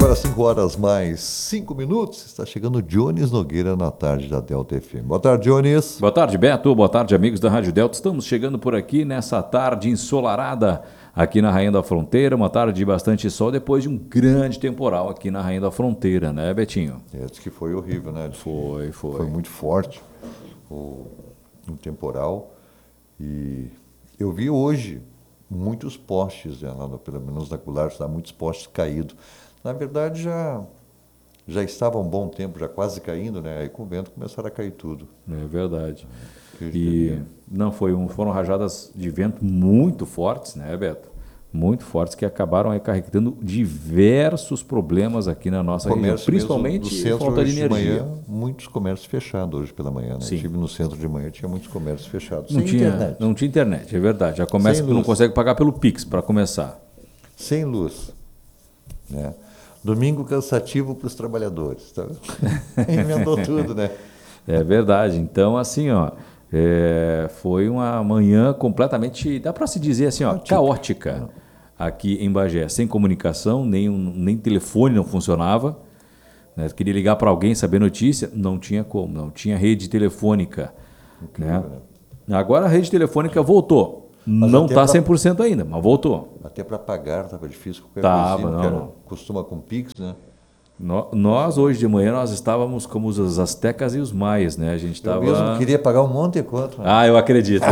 agora 5 horas mais 5 minutos. Está chegando Jones Nogueira na tarde da Delta FM. Boa tarde, Jones. Boa tarde, Beto. Boa tarde, amigos da Rádio Delta. Estamos chegando por aqui nessa tarde ensolarada aqui na Rainha da Fronteira. Uma tarde de bastante sol depois de um grande temporal aqui na Rainha da Fronteira, né, Betinho? Diz que foi horrível, né? Foi. Foi muito forte um temporal. E eu vi hoje muitos postes, pelo menos na Goulart, muitos postes caídos. Na verdade, já estava há um bom tempo, já quase caindo, né? Aí com o vento começaram a cair tudo. É verdade. Foram rajadas de vento muito fortes, né, Beto? Muito fortes, que acabaram acarretando diversos problemas aqui na nossa região, principalmente falta de energia. Manhã, muitos comércios fechados hoje pela manhã, né? Sim. Estive no centro de manhã, tinha muitos comércios fechados. Não tinha internet, é verdade. Já começa que não consegue pagar pelo Pix para começar. Sem luz, né? Domingo cansativo para os trabalhadores. Tá? Inventou tudo, né? É verdade. Então, assim, foi uma manhã completamente, dá para se dizer assim, caótica aqui em Bagé. Sem comunicação, nem telefone não funcionava. Né? Queria ligar para alguém, saber notícia, não tinha como, não tinha rede telefônica. Incrível, né? Agora a rede telefônica voltou. Não está 100% ainda, mas voltou. Até para pagar estava difícil. Costuma com Pix, né? Nós, hoje de manhã, nós estávamos como os astecas e os maias, né? A gente estava... Eu mesmo queria pagar um monte de conta. Né? Ah, eu acredito.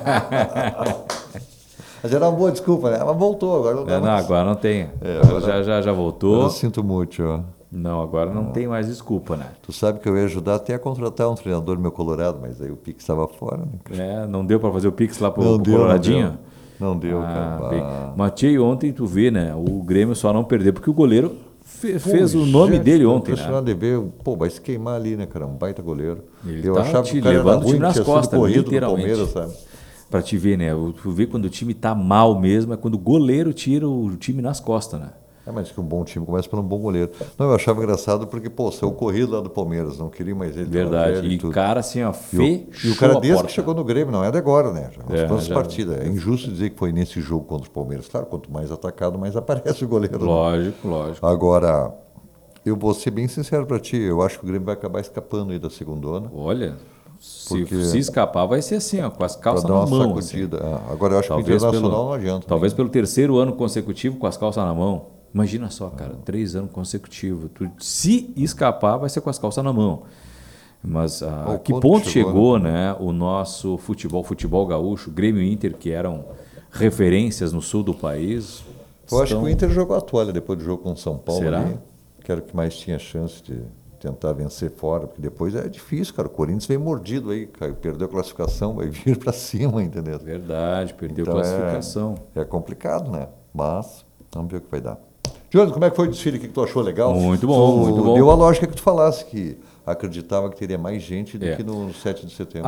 Mas era uma boa desculpa, né? Mas voltou, agora não dá mais. Agora não tem. Já voltou. Eu sinto muito, ó. Não, agora não tem mais desculpa, né? Tu sabe que eu ia ajudar até a contratar um treinador meu Colorado, mas aí o Pix estava fora, né? Não deu para fazer o Pix lá pro Coloradinho? Não deu, cara. Matei ontem, tu vê, né? O Grêmio só não perdeu, porque o goleiro fez o nome dele ontem, né? De ver, vai se queimar ali, né, cara? Um baita goleiro. Eu achava que o cara levando o time nas costas, literalmente. Palmeiras, sabe? Pra te ver, né? Tu vê quando o time tá mal mesmo, é quando o goleiro tira o time nas costas, né? Mas que um bom time começa por um bom goleiro. Não, eu achava engraçado porque, saiu corrido lá do Palmeiras, não queria mais ele. Verdade, e o cara assim, fechou e o cara desde que chegou no Grêmio, não é de agora, né? Já todas as partidas. É injusto dizer que foi nesse jogo contra o Palmeiras. Claro, quanto mais atacado, mais aparece o goleiro. Lógico. Agora, eu vou ser bem sincero para ti, eu acho que o Grêmio vai acabar escapando aí da segundona. Olha... Se escapar, vai ser assim, com as calças na mão. Assim. Agora, eu acho que o Internacional não adianta. Talvez pelo terceiro ano consecutivo com as calças na mão. Imagina só, cara, 3 anos consecutivos. Se escapar, vai ser com as calças na mão. Mas a que ponto chegou, né, o nosso futebol gaúcho, Grêmio e Inter, que eram referências no sul do país? Eu acho que o Inter jogou a toalha depois do jogo com o São Paulo. Será? Ali, que era o que mais tinha chance de tentar vencer fora, porque depois é difícil, cara. O Corinthians veio mordido aí, cara, perdeu a classificação, vai vir para cima, entendeu? Verdade, perdeu a classificação. É complicado, né? Mas vamos ver o que vai dar. Jonas, como é que foi o desfile? O que tu achou legal? Muito bom. Deu a lógica que tu falasse, que acreditava que teria mais gente do que no 7 de setembro.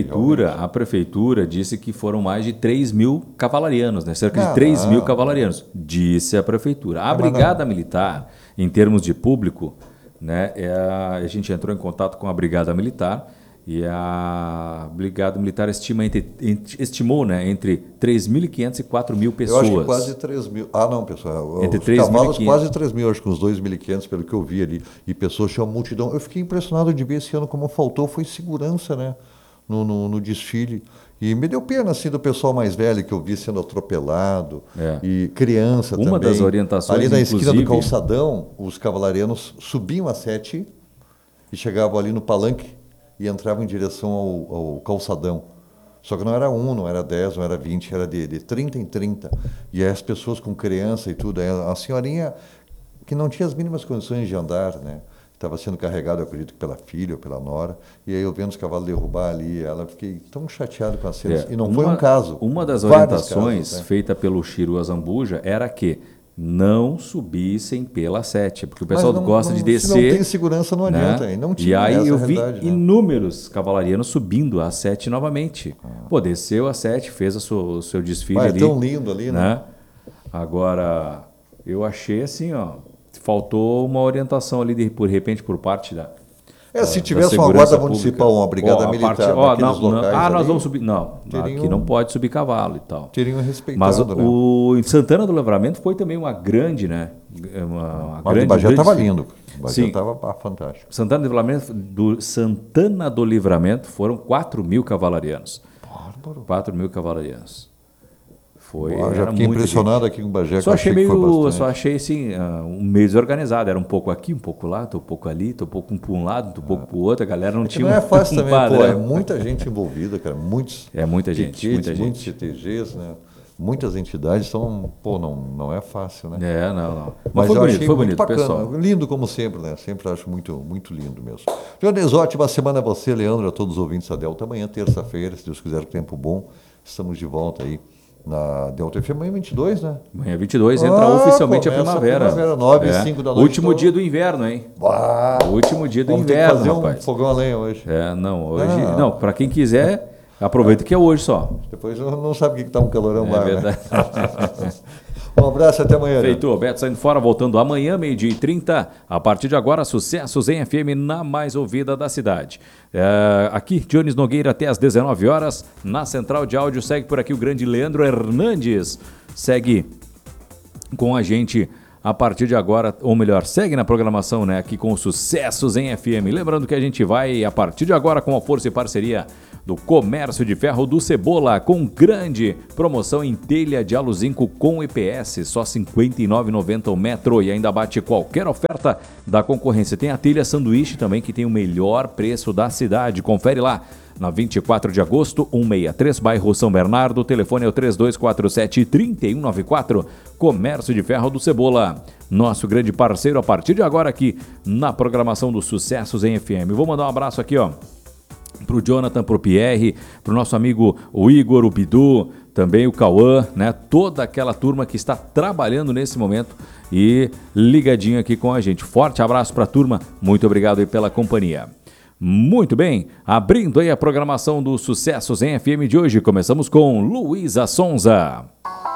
A prefeitura disse que foram mais de 3 mil cavalarianos, né? Cerca de 3 mil cavalarianos, disse a prefeitura. A Brigada Militar, em termos de público, né, a gente entrou em contato com a Brigada Militar e a Brigada Militar estimou, né, entre 3.500 e 4.000 pessoas. Eu acho que quase 3 mil. Não, pessoal. Entre 3 cavalos, quase 3 mil, acho que uns 2.500, pelo que eu vi ali. E pessoas tinham multidão. Eu fiquei impressionado de ver esse ano como faltou, foi segurança, né, no desfile. E me deu pena, assim, do pessoal mais velho que eu vi sendo atropelado. E criança também. Uma das orientações, ali na esquina do calçadão, os cavalarianos subiam a 7 e chegavam ali no palanque e entravam em direção ao calçadão. Só que não era 1, não era 10, não era 20, era de 30 em 30. E aí as pessoas com criança e tudo. A senhorinha que não tinha as mínimas condições de andar, né? Estava sendo carregado, eu acredito, pela filha ou pela nora. E aí eu vendo os cavalos derrubar ali, fiquei tão chateado com as cenas. E não foi um caso. Uma das orientações feita pelo Chiru Azambuja era que não subissem pela 7, porque o pessoal gosta de descer. Se não tem segurança, não adianta. Né? Não tinha, e aí eu vi inúmeros cavalarianos subindo a 7 novamente. Desceu a 7, fez o seu desfile ali. É tão lindo ali, né? Agora, eu achei assim, faltou uma orientação ali, de repente, por parte Se tivesse uma guarda municipal, uma brigada militar naqueles locais nós vamos subir. Não, aqui não pode subir cavalo e tal. Teriam respeitado. Mas em Santana do Livramento foi também uma grande, né? Mas o Bagé estava lindo. O Bagé estava fantástico. Santana do Livramento foram 4.000 cavalarianos. Bárbaro. 4.000 cavalarianos. Eu já fiquei impressionado aqui com o Bagé. Só achei assim, meio desorganizado. Era um pouco aqui, um pouco lá, um pouco ali, um pouco para um lado, um pouco para o outro. A galera não tinha. Não é fácil também, é muita gente envolvida, cara. Muita gente. Muitos CTGs, né? Muitas entidades, então, não é fácil, né? Não. Mas eu achei muito bacana, pessoal. Lindo como sempre, né? Sempre acho muito, muito lindo mesmo. Jones, ótima semana a você, Leandro, a todos os ouvintes da Delta. Amanhã, terça-feira, se Deus quiser, tempo bom, estamos de volta aí na Delta FM, amanhã 22, né? Amanhã 22 entra oficialmente a primavera. 9 e 5 da noite. Último dia do inverno, hein? Último dia do inverno, fazer rapaz. Um fogão a lenha hoje. Hoje. Não, para quem quiser, aproveita que é hoje só. Depois não sabe o que está um calorão lá. É verdade. Né? Um abraço, até amanhã. Feito, Beto saindo fora, voltando amanhã, 12h30. A partir de agora, sucessos em FM na mais ouvida da cidade. Aqui, Jones Nogueira até às 19 horas. Na central de áudio, segue por aqui o grande Leandro Hernandes. Segue com a gente a partir de agora, ou melhor, segue na programação, né? Aqui com sucessos em FM. Lembrando que a gente vai, a partir de agora, com a força e parceria do Comércio de Ferro do Cebola, com grande promoção em telha de aluzinco com EPS, só R$ 59,90 o metro, e ainda bate qualquer oferta da concorrência. Tem a telha sanduíche também, que tem o melhor preço da cidade. Confere lá, na 24 de agosto, 163, bairro São Bernardo. O telefone é o 3247-3194. Comércio de Ferro do Cebola, nosso grande parceiro a partir de agora aqui na programação dos Sucessos em FM. Vou mandar um abraço aqui, pro Jonathan, pro Pierre, pro nosso amigo o Igor, o Bidu, também o Cauã, né? Toda aquela turma que está trabalhando nesse momento e ligadinho aqui com a gente. Forte abraço pra turma, muito obrigado aí pela companhia. Muito bem, abrindo aí a programação dos Sucessos em FM de hoje, começamos com Luísa Sonza.